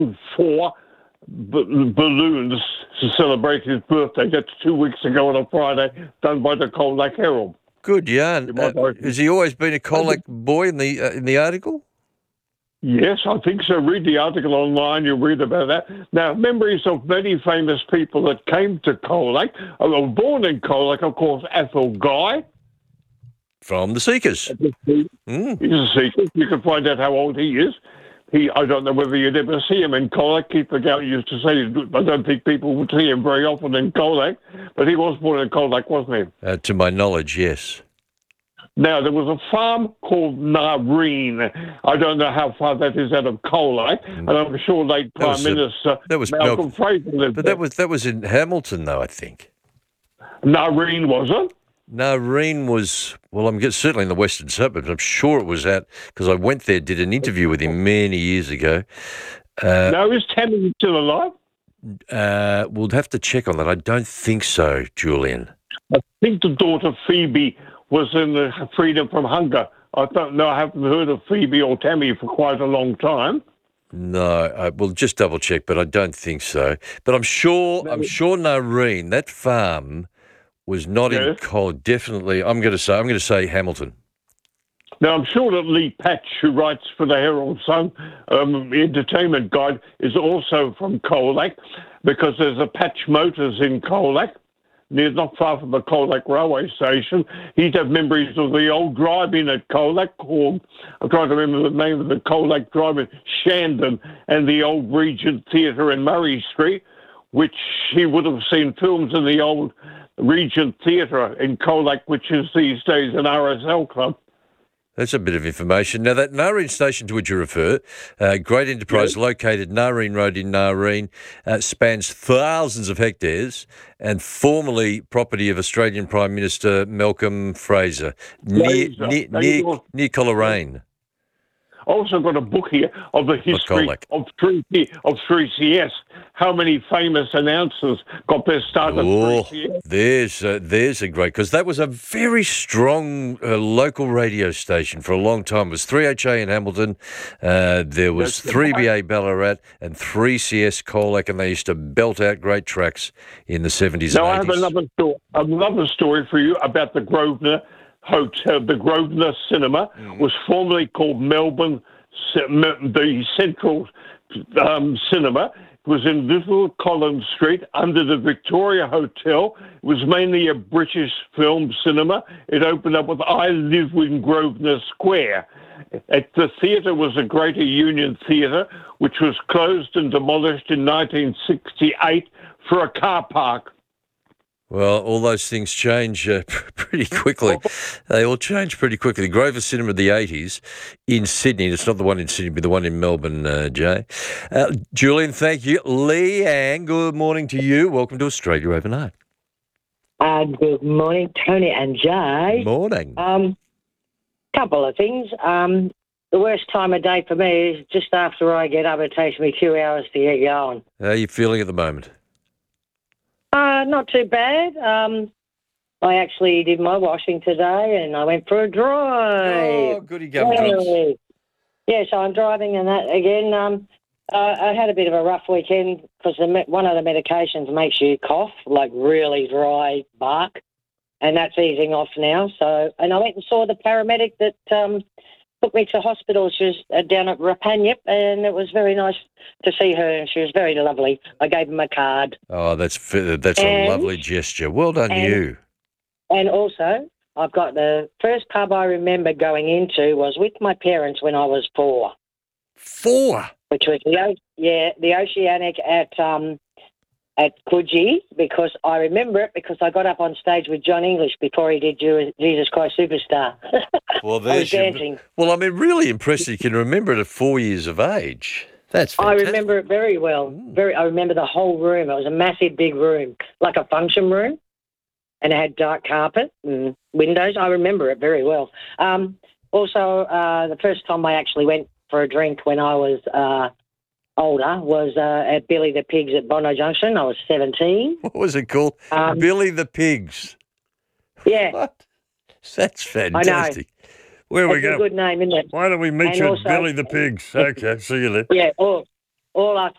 4 balloons to celebrate his birthday. That's 2 weeks ago on a Friday, done by the Cold Lake Herald. Good yarn. You might know. Has he always been a Colac boy in the article? Yes, I think so. Read the article online, you'll read about that. Now, memories of many famous people that came to Colac. I was born in Colac, of course, Athol Guy. From the Seekers. He's a Seeker. You can find out how old he is. I don't know whether you'd ever see him in Colac. Keith McGowan used to say, I don't think people would see him very often in Colac, but he was born in Colac, wasn't he? To my knowledge, yes. Now, there was a farm called Nareen. I don't know how far that is out of Colac, and I'm sure late Prime Minister Malcolm Fraser lived but there. that was in Hamilton, though, I think. Nareen, was it? Nareen was, well, certainly in the western suburbs. I'm sure it was out, because I went there, did an interview with him many years ago. Now, is Tammy still alive? We'll have to check on that. I don't think so, Julian. I think the daughter Phoebe was in the Freedom from Hunger. I don't know. I haven't heard of Phoebe or Tammy for quite a long time. No, we'll just double check, but I don't think so. But I'm sure Nareen, that farm, was not in Colac. Definitely, I'm going to say Hamilton. Now, I'm sure that Lee Patch, who writes for the Herald Sun, entertainment guide, is also from Colac, because there's a Patch Motors in Colac, not far from the Colac railway station. He'd have memories of the old drive-in at Colac called, I'm trying to remember the name of the Colac drive-in, Shandon, and the old Regent Theatre in Murray Street, which he would have seen films in the old Regent Theatre in Colac, which is these days an RSL club. That's a bit of information. Now, that Nareen station to which you refer, great enterprise located Nareen Road in Nareen, spans thousands of hectares and formerly property of Australian Prime Minister Malcolm Fraser, near Coleraine. I also got a book here of the history of 3CS. How many famous announcers got their start at 3CS? There's a great, because that was a very strong local radio station for a long time. It was 3HA in Hamilton, there was 3BA Ballarat and 3CS Colac, and they used to belt out great tracks in the 70s and 80s. Now, I have another story for you about the Grosvenor Hotel. The Grosvenor Cinema was formerly called Melbourne, the Central Cinema. It was in Little Collins Street under the Victoria Hotel. It was mainly a British film cinema. It opened up with I Live in Grosvenor Square. The theatre was a Greater Union Theatre, which was closed and demolished in 1968 for a car park. Well, all those things change pretty quickly. They all change pretty quickly. The Grosvenor Cinema of the 80s in Sydney. It's not the one in Sydney, but the one in Melbourne, Jay. Julian, thank you. Leanne, good morning to you. Welcome to Australia Overnight. Good morning, Tony and Jay. Morning. Couple of things. The worst time of day for me is just after I get up. It takes me 2 hours to get going. How are you feeling at the moment? Not too bad. I actually did my washing today and I went for a drive. Oh, goody gumdrops. Yeah, so I'm driving and that again. I had a bit of a rough weekend because one of the medications makes you cough, like really dry bark, and that's easing off now. And I went and saw the paramedic that took me to hospital. She was down at Rapanyip, and it was very nice to see her, and she was very lovely. I gave him a card. Oh, that's a lovely gesture. Well done, you. And also, I've got the first pub I remember going into was with my parents when I was 4. 4? Which was the Oceanic at Coogee, because I remember it because I got up on stage with John English before he did Jesus Christ Superstar. Well, I was dancing. Well, I'm really impressed you can remember it at 4 years of age. That's fantastic. I remember it very well. I remember the whole room. It was a massive, big room, like a function room, and it had dark carpet and windows. I remember it very well. Also, the first time I actually went for a drink when I was older was at Billy the Pigs at Bondi Junction. I was 17. What was it called? Billy the Pigs. Yeah. What? That's fantastic. I know. Where are we going? It's a good name, isn't it? Why don't we meet you at Billy the Pigs? Okay, see you then. Yeah, or all us